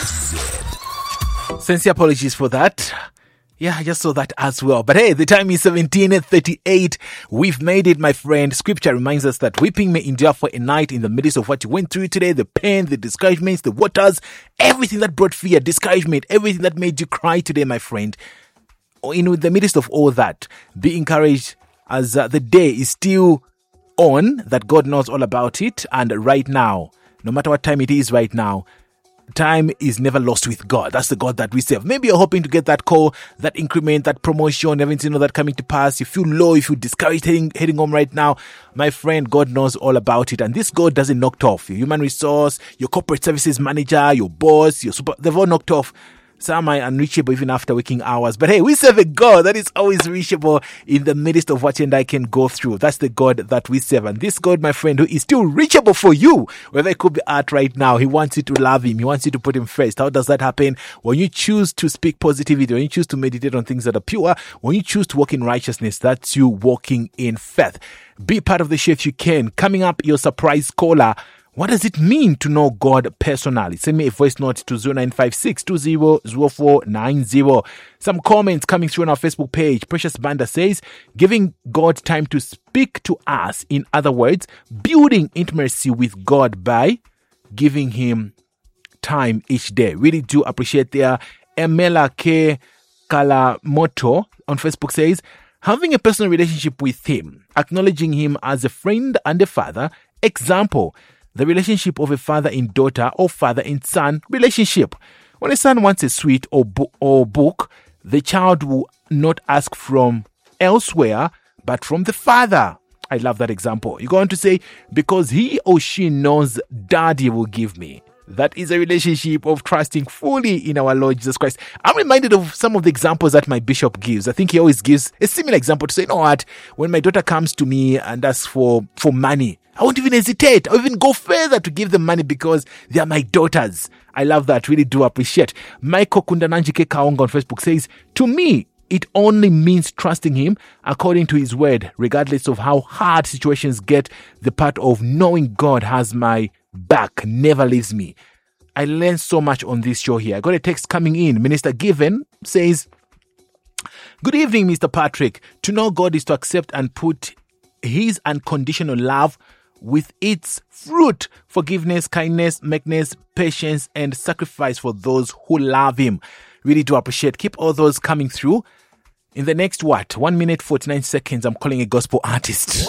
Sincere apologies for that. Yeah, I just saw that as well. But hey, the time is 17:38. We've made it, my friend. Scripture reminds us that weeping may endure for a night. In the midst of what you went through today, the pain, the discouragements, the waters, everything that brought fear, discouragement, everything that made you cry today, my friend. In the midst of all that, be encouraged as the day is still on, that God knows all about it. And right now, no matter what time it is right now, time is never lost with God. That's the God that we serve. Maybe you're hoping to get that call, that increment, that promotion, everything that coming to pass. You feel low, you feel discouraged heading home right now. My friend, God knows all about it. And this God doesn't knock off. Your human resource, your corporate services manager, your boss, they've all knocked off. Some are unreachable even after working hours. But hey, we serve a God that is always reachable in the midst of what you and I can go through. That's the God that we serve. And this God, my friend, who is still reachable for you, wherever it could be at right now, he wants you to love him. He wants you to put him first. How does that happen? When you choose to speak positivity, when you choose to meditate on things that are pure, when you choose to walk in righteousness, that's you walking in faith. Be part of the show if you can. Coming up, your surprise caller. What does it mean to know God personally? Send me a voice note to 0956 200490. Some comments coming through on our Facebook page. Precious Banda says, giving God time to speak to us. In other words, building intimacy with God by giving him time each day. Really do appreciate there. Emela K. Kalamoto on Facebook says, having a personal relationship with him, acknowledging him as a friend and a father. Example, the relationship of a father in daughter or father in son relationship. When a son wants a sweet or book, the child will not ask from elsewhere, but from the father. I love that example. You go on to say, because he or she knows daddy will give me. That is a relationship of trusting fully in our Lord Jesus Christ. I'm reminded of some of the examples that my bishop gives. I think he always gives a similar example to say, you know what, when my daughter comes to me and asks for money, I won't even hesitate. I'll even go further to give them money because they are my daughters. I love that. Really do appreciate. Michael Kundananjike Kaonga on Facebook says, to me, it only means trusting him according to his word, regardless of how hard situations get. The part of knowing God has my back, never leaves me. I learned so much on this show here. I got a text coming in. Minister Given says, good evening, Mr. Patrick. To know God is to accept and put his unconditional love with its fruit, forgiveness, kindness, meekness, patience, and sacrifice for those who love him. Really do appreciate. Keep all those coming through. In the next 1 minute, 49 seconds, I'm calling a gospel artist.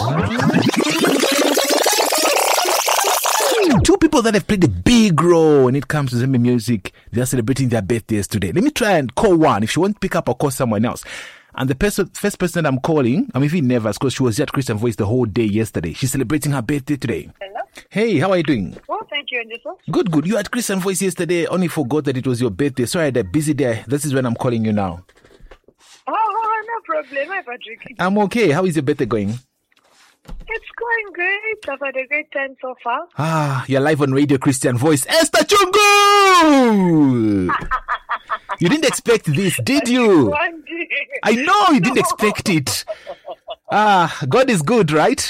Two people that have played a big role when it comes to Zambia music, they are celebrating their birthdays today. Let me try and call one. If she won't pick up, I'll call someone else. And the first person that I'm calling, I'm even nervous because she was at Christian Voice the whole day yesterday. She's celebrating her birthday today. Hello? Hey, how are you doing? Oh, thank you. And yourself? Good. You had Christian Voice yesterday. Only forgot that it was your birthday. Sorry, I had a busy day. This is when I'm calling you now. Oh, no problem. Hi, Patrick. I'm okay. How is your birthday going? It's going great. I've had a great time so far. You're live on Radio Christian Voice. Esther Chungu! You didn't expect this, did you? I know you didn't expect it. God is good, right?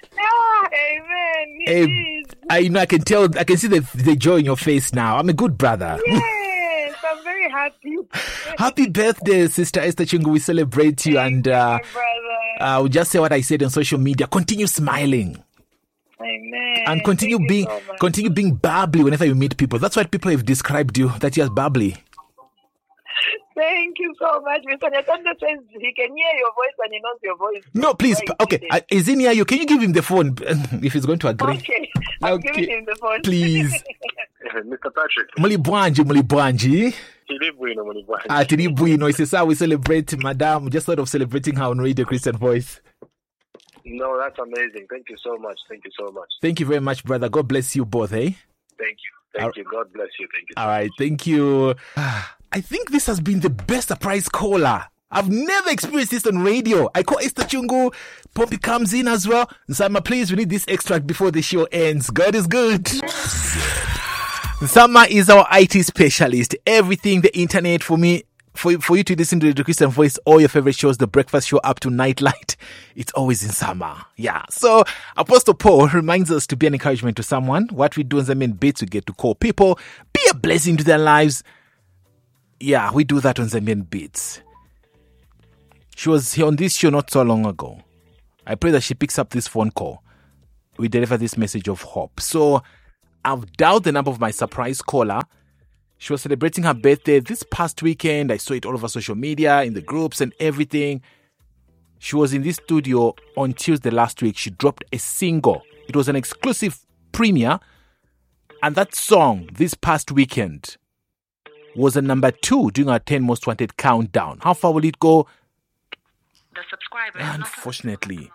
Amen. I know. I can tell. I can see the joy in your face now. I'm a good brother. Yes, I'm very happy. Happy birthday, Sister Esther Chungu. We celebrate you, and brother. I'll just say what I said on social media. Continue smiling. Amen. And continue being bubbly whenever you meet people. That's what people have described you, that you're bubbly. Thank you so much, Mr. Nyatanda says he can hear your voice and he knows your voice. No, please. Okay, is he near you? Can you give him the phone if he's going to agree? Okay, I'm giving him the phone. Please. Mr. Patrick. Mulibwanji. Mulibwanji. It's a how we celebrate Madame. Just thought of celebrating her on Radio Christian Voice. No, that's amazing. Thank you so much. Thank you very much, brother. God bless you both, eh? Thank you. God bless you. Thank you. All right. Thank you. I think this has been the best surprise caller. I've never experienced this on radio. I call Esther Chungu. Poppy comes in as well. Nsama, please, we need this extract before the show ends. God is good. Nsama is our IT specialist. Everything the internet for me for you to listen to the Christian Voice, all your favorite shows, the breakfast show up to Nightlight, it's always in summer. Yeah. So Apostle Paul reminds us to be an encouragement to someone. What we do in Zambian Beats, we get to call people, be a blessing to their lives. Yeah, we do that on Zambian Beats. She was here on this show not so long ago. I pray that she picks up this phone call. We deliver this message of hope. So I've dialed the number of my surprise caller. She was celebrating her birthday this past weekend. I saw it all over social media, in the groups and everything. She was in this studio on Tuesday last week. She dropped a single. It was an exclusive premiere. And that song this past weekend was a number 2 during our 10 Most Wanted countdown. How far will it go? The subscriber is Unfortunately.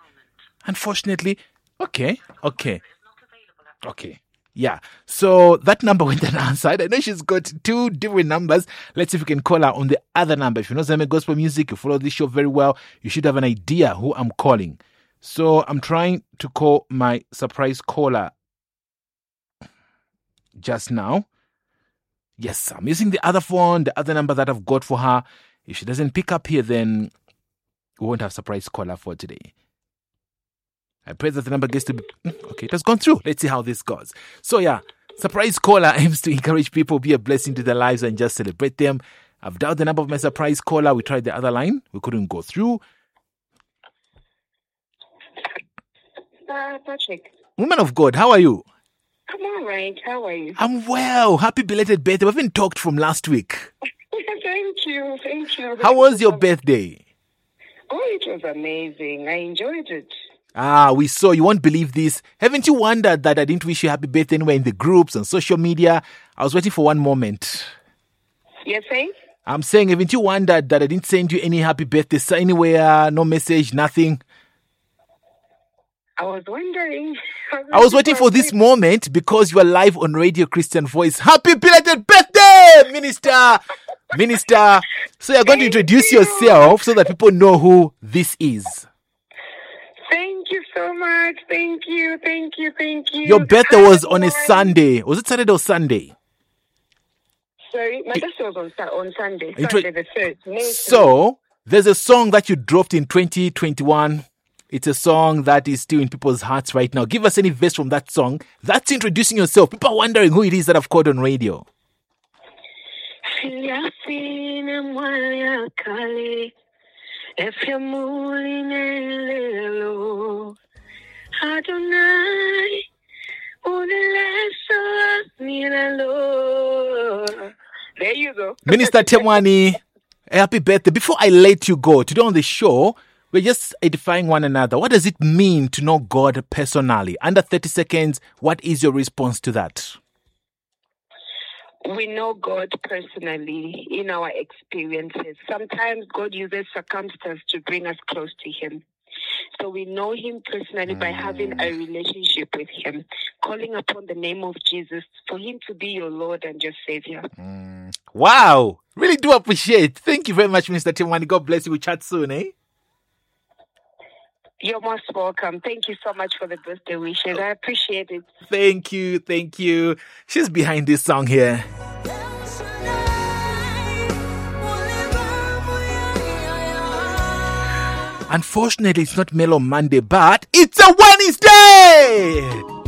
Okay. Yeah. So that number went unanswered. I know she's got 2 different numbers. Let's see if we can call her on the other number. If you know Zambia Gospel Music, you follow this show very well, you should have an idea who I'm calling. So I'm trying to call my surprise caller just now. Yes, I'm using the other phone, the other number that I've got for her. If she doesn't pick up here, then we won't have surprise caller for today. I pray that the number gets to be... Okay, it has gone through. Let's see how this goes. So yeah, surprise caller aims to encourage people, be a blessing to their lives and just celebrate them. I've dialed the number of my surprise caller. We tried the other line. We couldn't go through. Patrick. Woman of God, how are you? I'm all right. How are you? I'm well. Happy belated birthday. We haven't talked from last week. Thank you. How was your birthday? Oh, it was amazing. I enjoyed it. We saw. You won't believe this. Haven't you wondered that I didn't wish you happy birthday anywhere in the groups and social media? I was waiting for one moment. You're saying? I'm saying, haven't you wondered that I didn't send you any happy birthday anywhere, no message, nothing? I was wondering. I was waiting for this moment because you are live on Radio Christian Voice. Happy belated birthday, Minister. So you're going to introduce yourself so that people know who this is. Thank you so much. Thank you. Your birthday was on a Sunday. Was it Saturday or Sunday? Sorry, my birthday was on Sunday. Sunday the 3rd. So, there's a song that you dropped in 2021. It's a song that is still in people's hearts right now. Give us any verse from that song. That's introducing yourself. People are wondering who it is that I've called on radio. There you go. Minister Temwani, happy birthday. Before I let you go, today on the show, we're just edifying one another. What does it mean to know God personally? Under 30 seconds, what is your response to that? We know God personally in our experiences. Sometimes God uses circumstance to bring us close to Him. So we know Him personally by having a relationship with Him, calling upon the name of Jesus for Him to be your Lord and your Savior. Wow! Really do appreciate. Thank you very much, Mr. Timwani. God bless you. We'll chat soon, eh? You're most welcome. Thank you so much for the birthday wishes. I appreciate it. Thank you. She's behind this song here. Unfortunately, it's not Mellow Monday, but it's a Wednesday!